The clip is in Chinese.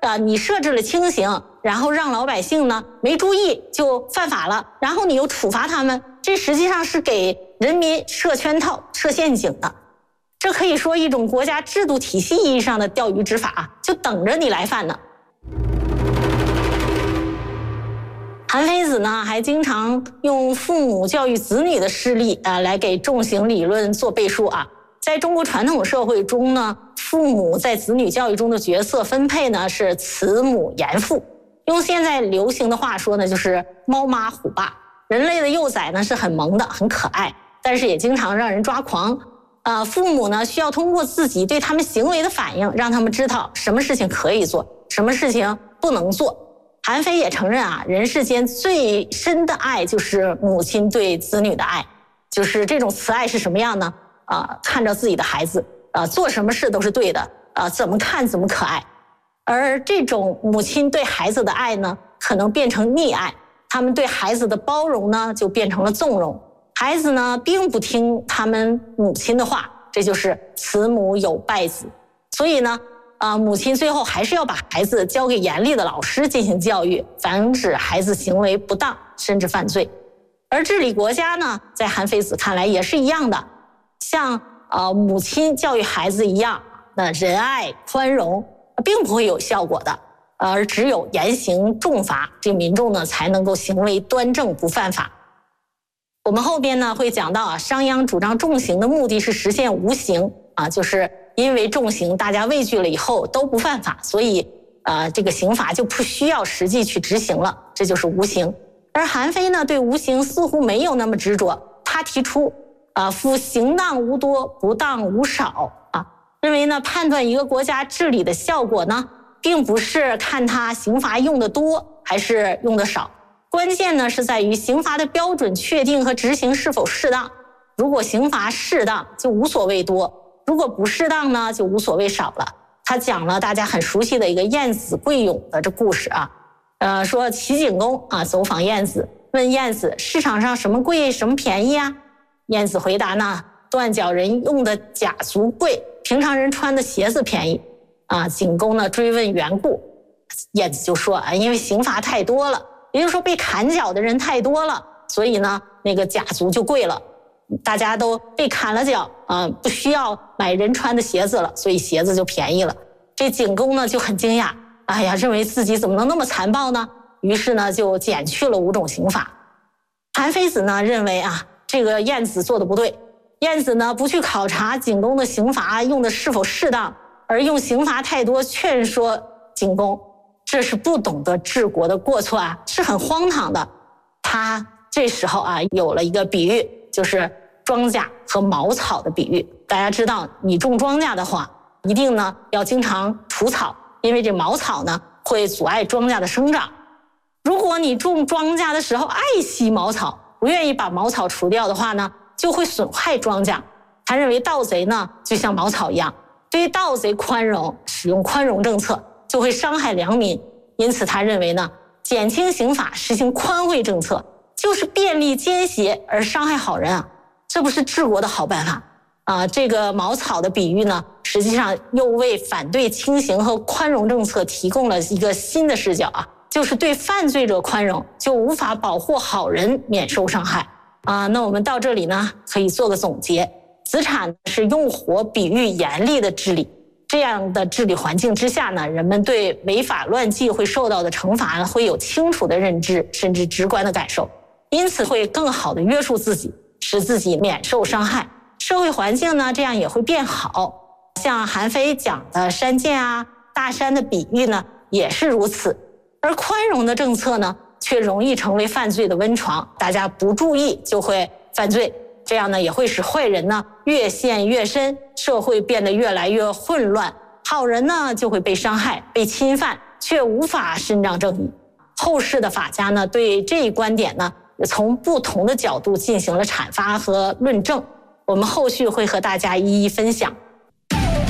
你设置了轻刑，然后让老百姓呢没注意就犯法了，然后你又处罚他们，这实际上是给人民设圈套、设陷阱的。这可以说一种国家制度体系意义上的钓鱼执法，就等着你来犯呢。韩非子呢还经常用父母教育子女的事例来给重刑理论做背书啊。在中国传统社会中呢，父母在子女教育中的角色分配呢是慈母严父，用现在流行的话说呢，就是猫妈虎爸。人类的幼崽呢是很萌的、很可爱，但是也经常让人抓狂。父母呢需要通过自己对他们行为的反应，让他们知道什么事情可以做，什么事情不能做。韩非也承认人世间最深的爱就是母亲对子女的爱，就是这种慈爱是什么样呢？看着自己的孩子，做什么事都是对的，怎么看怎么可爱。而这种母亲对孩子的爱呢，可能变成溺爱，他们对孩子的包容呢，就变成了纵容。孩子呢，并不听他们母亲的话，这就是慈母有败子。所以呢，母亲最后还是要把孩子交给严厉的老师进行教育，防止孩子行为不当甚至犯罪。而治理国家呢，在韩非子看来也是一样的，像母亲教育孩子一样，那仁爱宽容并不会有效果的，而只有严刑重罚，这民众呢才能够行为端正不犯法。我们后边呢会讲到商鞅主张重刑的目的是实现无刑就是因为重刑大家畏惧了以后都不犯法，所以这个刑罚就不需要实际去执行了，这就是无刑。而韩非呢对无刑似乎没有那么执着，他提出夫刑当无多，不当无少认为呢判断一个国家治理的效果呢，并不是看他刑罚用的多还是用的少，关键呢是在于刑罚的标准确定和执行是否适当。如果刑罚适当，就无所谓多；如果不适当呢，就无所谓少了。他讲了大家很熟悉的一个晏子贵勇的这故事说齐景公走访晏子，问晏子市场上什么贵什么便宜啊？晏子回答呢，断脚人用的甲足贵，平常人穿的鞋子便宜景公呢追问缘故，晏子就说因为刑罚太多了，也就是说被砍脚的人太多了，所以呢那个甲足就贵了，大家都被砍了脚不需要买人穿的鞋子了，所以鞋子就便宜了。这景公呢就很惊讶，认为自己怎么能那么残暴呢？于是呢就减去了5种刑罚。韩非子呢认为这个晏子做的不对，晏子呢不去考察景公的刑罚用的是否适当，而用刑罚太多劝说景公，这是不懂得治国的过错是很荒唐的。他这时候有了一个比喻，就是庄稼和茅草的比喻。大家知道你种庄稼的话，一定呢要经常除草，因为这茅草呢会阻碍庄稼的生长。如果你种庄稼的时候爱惜茅草，不愿意把茅草除掉的话呢，就会损害庄稼。他认为盗贼呢就像茅草一样，对于盗贼宽容，使用宽容政策就会伤害良民。因此他认为呢，减轻刑法，实行宽惠政策，就是便利奸邪而伤害好人这不是治国的好办法这个茅草的比喻呢，实际上又为反对轻刑和宽容政策提供了一个新的视角就是对犯罪者宽容，就无法保护好人免受伤害那我们到这里呢，可以做个总结。子产是用火比喻严厉的治理，这样的治理环境之下呢，人们对违法乱纪会受到的惩罚会有清楚的认知，甚至直观的感受，因此会更好的约束自己，使自己免受伤害。社会环境呢，这样也会变好。像韩非讲的山涧大山的比喻呢，也是如此。而宽容的政策呢，却容易成为犯罪的温床，大家不注意就会犯罪，这样呢也会使坏人呢越陷越深，社会变得越来越混乱，好人呢就会被伤害、被侵犯，却无法伸张正义。后世的法家呢对这一观点呢从不同的角度进行了阐发和论证，我们后续会和大家一一分享。